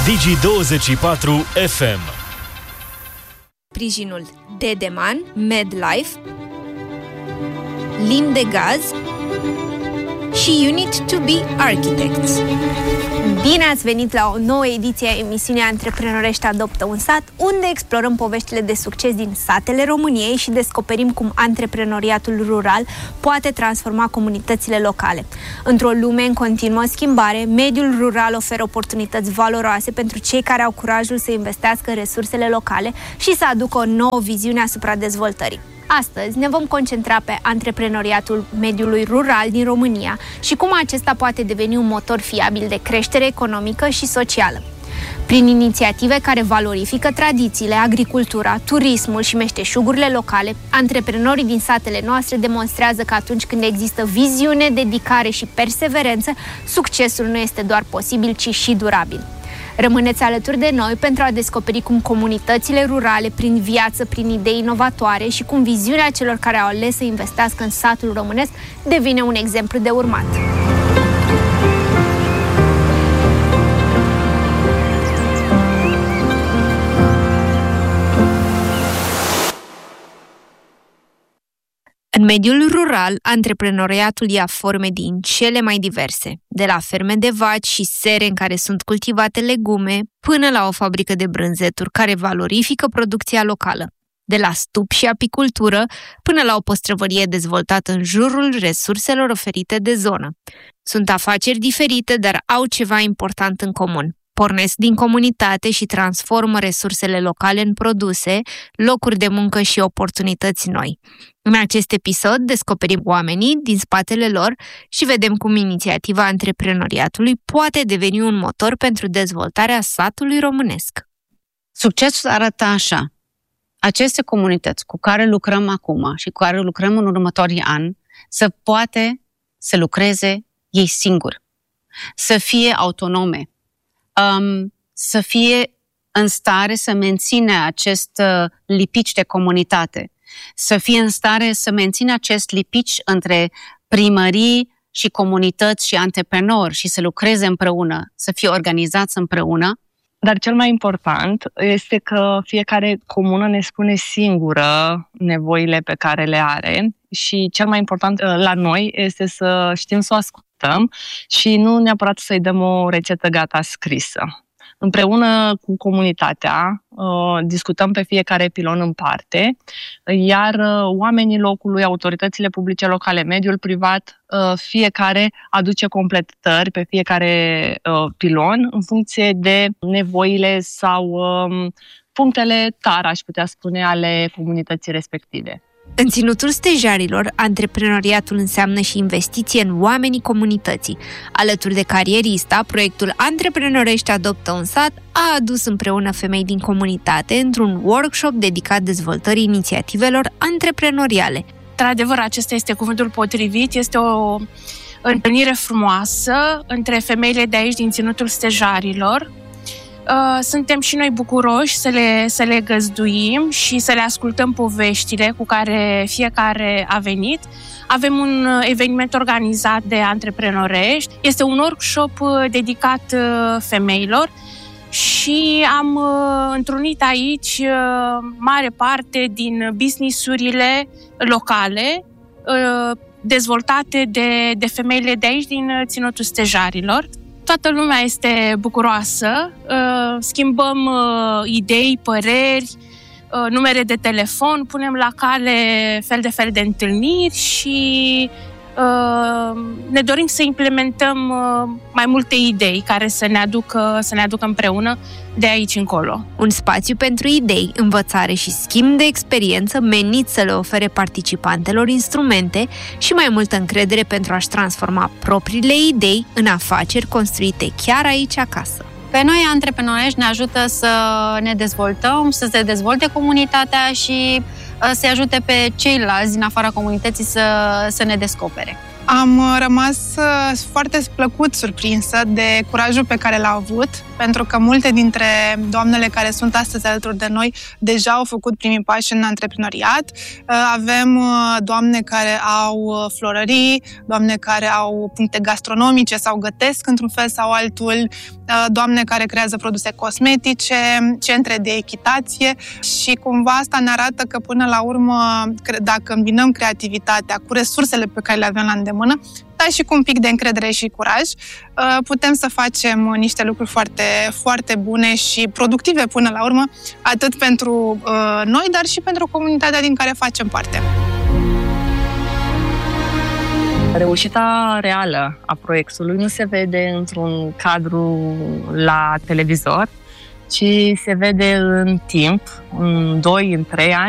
Digi24 FM. Sprijinul Dedeman, MedLife, Lindegaz și Unit to Be Architects. Bine ați venit la o nouă ediție a emisiunii Antreprenorești adoptă un sat, unde explorăm poveștile de succes din satele României și descoperim cum antreprenoriatul rural poate transforma comunitățile locale. Într-o lume în continuă schimbare, mediul rural oferă oportunități valoroase pentru cei care au curajul să investească în resursele locale și să aducă o nouă viziune asupra dezvoltării. Astăzi ne vom concentra pe antreprenoriatul mediului rural din România și cum acesta poate deveni un motor fiabil de creștere economică și socială. Prin inițiative care valorifică tradițiile, agricultura, turismul și meșteșugurile locale, antreprenorii din satele noastre demonstrează că atunci când există viziune, dedicare și perseverență, succesul nu este doar posibil, ci și durabil. Rămâneți alături de noi pentru a descoperi cum comunitățile rurale, prin viață, prin idei inovatoare și cum viziunea celor care au ales să investească în satul românesc devine un exemplu de urmat. În mediul rural, antreprenoriatul ia forme din cele mai diverse, de la ferme de vaci și sere în care sunt cultivate legume, până la o fabrică de brânzeturi care valorifică producția locală, de la stup și apicultură până la o păstrăvărie dezvoltată în jurul resurselor oferite de zonă. Sunt afaceri diferite, dar au ceva important în comun. Pornesc din comunitate și transformă resursele locale în produse, locuri de muncă și oportunități noi. În acest episod descoperim oamenii din spatele lor și vedem cum inițiativa antreprenoriatului poate deveni un motor pentru dezvoltarea satului românesc. Succesul arată așa. Aceste comunități cu care lucrăm acum și cu care lucrăm în următorii ani să poate să lucreze ei singuri, să fie autonome, să fie în stare să mențină acest lipici de comunitate, să fie în stare să mențină acest lipici între primării și comunități și antreprenori și să lucreze împreună, să fie organizați împreună. Dar cel mai important este că fiecare comună ne spune singură nevoile pe care le are și cel mai important la noi este să știm să o ascultăm și nu neapărat să-i dăm o rețetă gata scrisă. Împreună cu comunitatea discutăm pe fiecare pilon în parte, iar oamenii locului, autoritățile publice locale, mediul privat, fiecare aduce completări pe fiecare pilon în funcție de nevoile sau punctele tare, aș putea spune, ale comunității respective. În Ținutul Stejarilor, antreprenoriatul înseamnă și investiție în oamenii comunității. Alături de Carierista, proiectul Antreprenorești adoptă un sat a adus împreună femei din comunitate într-un workshop dedicat dezvoltării inițiativelor antreprenoriale. Într-adevăr, acesta este cuvântul potrivit, este o întâlnire frumoasă între femeile de aici din Ținutul Stejarilor. Suntem și noi bucuroși să le găzduim și să le ascultăm poveștile cu care fiecare a venit. Avem un eveniment organizat de Antreprenorești. Este un workshop dedicat femeilor și am întrunit aici mare parte din business-urile locale dezvoltate de femeile de aici din Ținutul Stejarilor. Toată lumea este bucuroasă, schimbăm idei, păreri, numere de telefon, punem la cale fel de fel de întâlniri și ne dorim să implementăm mai multe idei care să ne aducă împreună de aici încolo. Un spațiu pentru idei, învățare și schimb de experiență menit să le ofere participantelor instrumente și mai multă încredere pentru a-și transforma propriile idei în afaceri construite chiar aici acasă. Pe noi, antreprenorești, ne ajută să ne dezvoltăm, să se dezvolte comunitatea și să ajute pe ceilalți din afara comunității să ne descopere. Am rămas foarte plăcut surprinsă de curajul pe care l-au avut, pentru că multe dintre doamnele care sunt astăzi alături de noi deja au făcut primii pași în antreprenoriat. Avem doamne care au florării, doamne care au puncte gastronomice sau gătesc într-un fel sau altul, doamne care creează produse cosmetice, centre de echitație și cumva asta ne arată că până la urmă, dacă îmbinăm creativitatea cu resursele pe care le avem la îndemână, dar și cu un pic de încredere și curaj, putem să facem niște lucruri foarte, foarte bune și productive până la urmă, atât pentru noi, dar și pentru comunitatea din care facem parte. Reușita reală a proiectului nu se vede într-un cadru la televizor, ci se vede în timp, în 2, în 3 ani.